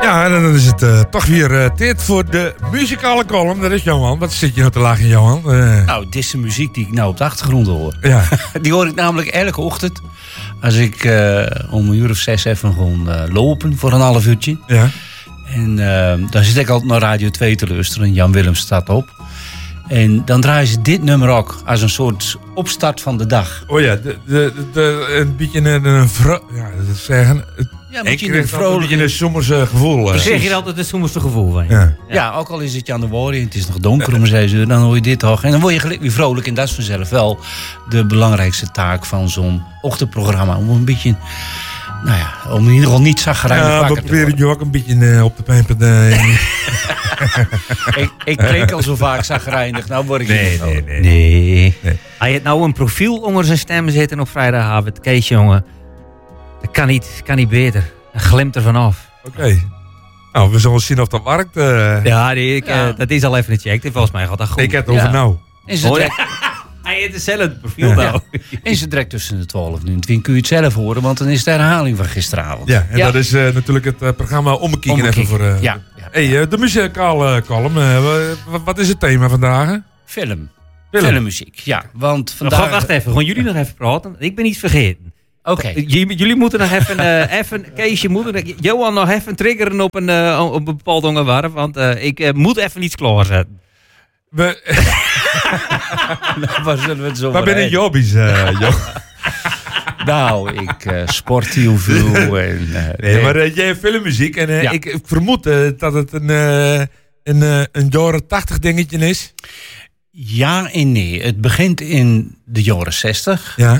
Ja, en dan is het toch weer tijd voor de muzikale column. Dat is Johan. Wat zit je nou te lachen, Johan? Nou, dit is de muziek die ik nou op de achtergrond hoor. Ja. Die hoor ik namelijk elke ochtend. Als ik om 6:00 even gewoon lopen voor een half uurtje. Ja. En dan zit ik altijd naar Radio 2 te luisteren. Jan Willem staat op. En dan draaien ze dit nummer ook als een soort opstart van de dag. Oh ja, een beetje een zeggen. Ja, Ik kreeg een beetje een zomerse gevoel. Ik zeg hier altijd het zomerse gevoel van je. Ja. Ja, ook al is het januari en het is nog donker om 6 uur, dan hoor je dit toch. En dan word je gelijk weer vrolijk. En dat is vanzelf wel de belangrijkste taak van zo'n ochtendprogramma. Om een beetje, nou ja, om in ieder geval niet zagrijnig wakker te worden. We proberen je ook een beetje op de pijpen. Ik klink al zo vaak zagrijnig. Nou word ik Nee. Als je het nou een profiel onder zijn stem zitten op vrijdagavond, Kees jongen, dat kan niet beter. Dat glimt er vanaf. Oké. Nou, we zullen zien of dat werkt. Dat is al even gecheckt. Volgens mij gaat dat goed. Ik heb het over nou. En ze direct, Hij heeft hetzelfde profiel nou. en ze direct tussen de 12 en 20 kun je het zelf horen, want dan is de herhaling van gisteravond. Ja, en dat is natuurlijk het programma Ommekieken. Even voor, ja. Hey, de muzikale column. Wat is het thema vandaag? Filmmuziek, ja. Want vandaag... Wacht even, gewoon jullie nog even praten. Ik ben iets vergeten. Oké. Jullie moeten nog even Kees, Johan nog even triggeren op een bepaald onderwerp. Want ik moet even iets klaarzetten. Waar zullen we het zo Waar ben je hobby's, Nou, ik sport heel veel. En, maar jij hebt filmmuziek en ja. ik vermoed dat het een jaren 80 dingetje is. Ja en nee. Het begint in de jaren 60. Ja.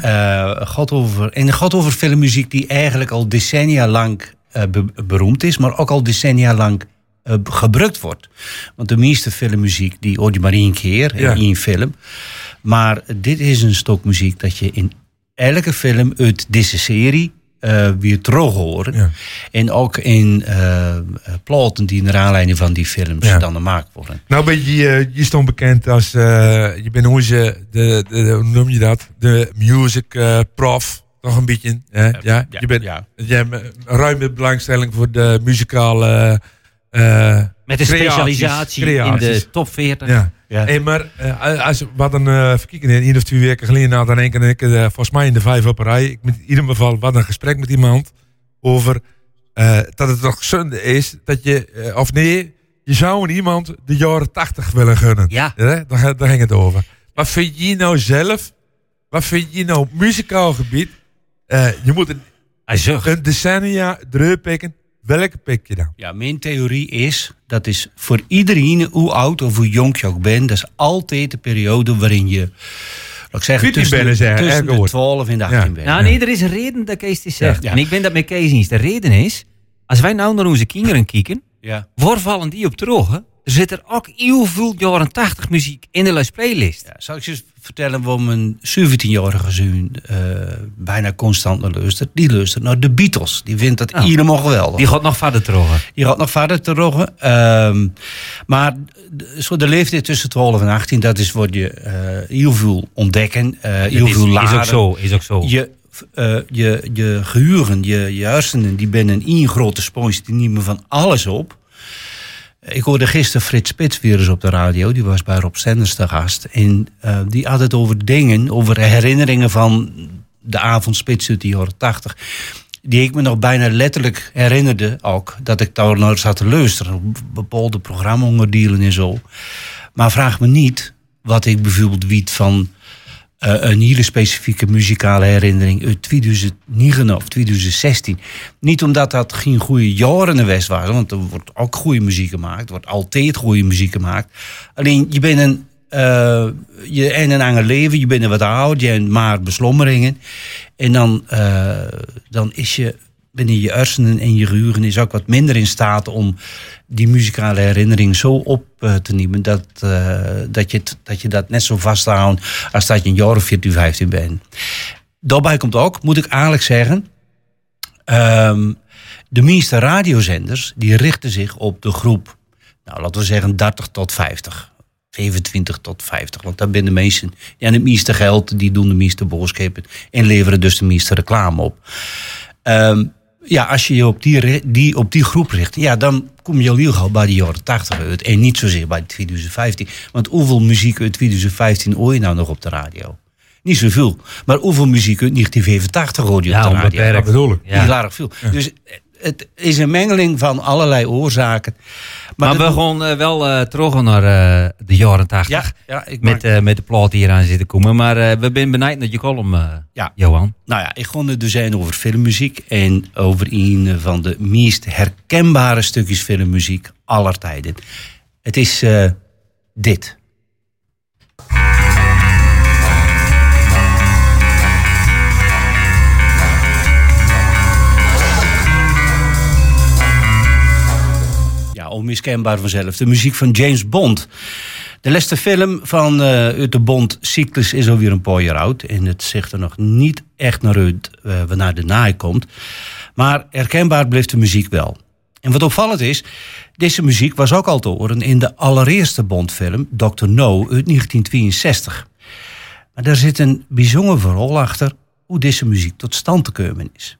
Het gaat over filmmuziek die eigenlijk al decennia lang beroemd is, maar ook al decennia lang gebruikt wordt. Want de meeste filmmuziek die hoor je maar één keer in één film. Maar dit is een stuk muziek dat je in elke film uit deze serie weer terug horen. Ja. En ook in platen die naar aanleiding van die films dan gemaakt worden. Nou ben je stond bekend als je bent hoe noem je dat? De music prof. Nog een beetje. Je hebt een ruime belangstelling voor de muzikale met een specialisatie in de top 40. Ja. Ja. Hey, maar als we hadden verkeken in 1 of 2 weken geleden, nou, dan denk ik volgens mij in de 5 op een rij. Ik met in ieder geval wat een gesprek met iemand over dat het toch zonde is dat je je zou iemand de jaren 80 willen gunnen. Ja. Daar ging het over. Wat vind je nou zelf? Wat vind je nou muzikaal gebied? Je moet een decennia dreupikken. Welke pik je dan? Ja, mijn theorie is, dat is voor iedereen, hoe oud of hoe jong je ook bent, dat is altijd de periode waarin je, laat ik zeggen, tussen de 12 en de 18 bent. Nou nee, er is een reden dat Kees dit zegt. Ja. En ik ben dat met Kees eens. De reden is, als wij nou naar onze kinderen kijken, waar vallen die op terug? Hè? Er zit er ook heel veel jaren 80 muziek in de playlist. Ja, zal ik je eens vertellen waarom een 17-jarige zoon bijna constant naar luistert? Die luistert naar de Beatles. Die vindt dat helemaal geweldig. Die gaat nog verder terug. Maar zo de leeftijd tussen 12 en 18, dat is wat je heel veel ontdekken. Heel veel laden. Is ook zo. Je geheugen, je hersenen, die ben een grote sponge. Die nemen van alles op. Ik hoorde gisteren Frits Spits weer eens op de radio. Die was bij Rob Stenders te gast. En die had het over dingen, over herinneringen van de avondspits uit de jaren 80. Die ik me nog bijna letterlijk herinnerde ook. Dat ik daar naar zat te luisteren. Op bepaalde programma-onderdelen en zo. Maar vraag me niet wat ik bijvoorbeeld weet van een hele specifieke muzikale herinnering uit 2009 of 2016. Niet omdat dat geen goede jaren in West waren, want er wordt ook goede muziek gemaakt. Er wordt altijd goede muziek gemaakt. Alleen, je bent een ander leven, je bent wat oud, je hebt maar beslommeringen. En dan is je binnen je hersenen en je geheugen is ook wat minder in staat om die muzikale herinnering zo op te nemen dat je dat net zo vasthoudt als dat je een jaar of 14, 15 bent. Daarbij komt ook, moet ik eigenlijk zeggen, de meeste radiozenders die richten zich op de groep, nou laten we zeggen 30 tot 50. 25 tot 50, want dat zijn de mensen die hebben het meeste geld, die doen de meeste boodschappen en leveren dus de meeste reclame op. Ja, als je je op die groep richt, ja, dan kom je al heel gauw bij de jaren 80 uit. En niet zozeer bij 2015. Want hoeveel muziek uit 2015 hoor je nou nog op de radio? Niet zoveel. Maar hoeveel muziek uit 1985 hoor je op de radio? Dat bedoel ik. Heel erg veel. Ja. Dus het is een mengeling van allerlei oorzaken. Maar we gaan wel terug naar de jaren 80. Ja, met de plaat die hier aan zitten komen. Maar we zijn benieuwd naar je column, Johan. Nou ja, ik ga het dus zijn over filmmuziek. En over een van de meest herkenbare stukjes filmmuziek aller tijden. Het is dit. Onmiskenbaar vanzelf. De muziek van James Bond. De laatste film van uit de Bond-cyclus is alweer een paar jaar oud. En het ziet er nog niet echt naar uit wanneer de naai komt. Maar herkenbaar bleef de muziek wel. En wat opvallend is, deze muziek was ook al te horen in de allereerste Bond-film Dr. No uit 1962. Maar daar zit een bijzonder verhaal achter hoe deze muziek tot stand te komen is.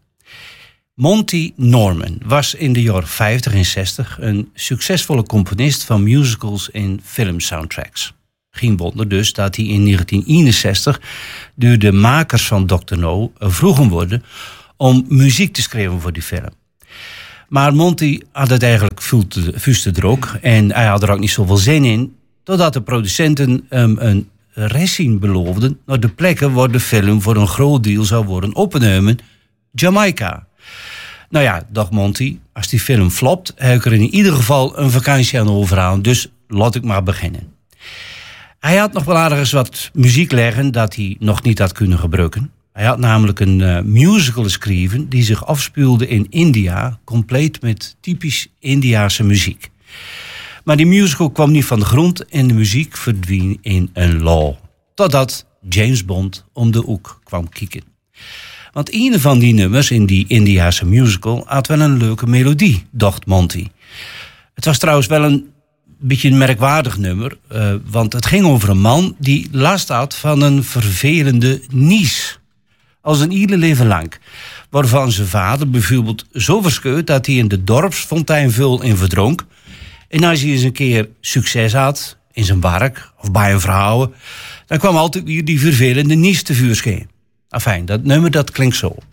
Monty Norman was in de jaren 50 en 60 een succesvolle componist van musicals en filmsoundtracks. Geen wonder dus dat hij in 1961 door de makers van Dr. No vroegen worden om muziek te schrijven voor die film. Maar Monty had het eigenlijk vuist te druk en hij had er ook niet zoveel zin in, totdat de producenten een reis beloofden naar de plekken waar de film voor een groot deel zou worden opgenomen, Jamaica. Nou ja, dacht Monty, als die film flopt, heb ik er in ieder geval een vakantie aan overaan. Dus laat ik maar beginnen. Hij had nog wel ergens wat muziek leggen dat hij nog niet had kunnen gebruiken. Hij had namelijk een musical geschreven die zich afspeelde in India, compleet met typisch Indiase muziek. Maar die musical kwam niet van de grond en de muziek verdween in een law. Totdat James Bond om de hoek kwam kijken. Want een van die nummers in die Indiase musical had wel een leuke melodie, dacht Monty. Het was trouwens wel een beetje een merkwaardig nummer, want het ging over een man die last had van een vervelende nies. Als een hele leven lang. Waarvan zijn vader bijvoorbeeld zo verscheurd dat hij in de dorpsfontein vul in verdronk. En als hij eens een keer succes had, in zijn werk of bij een vrouw, dan kwam altijd weer die vervelende nies tevoorschijn. Afijn, dat nummer dat klinkt zo.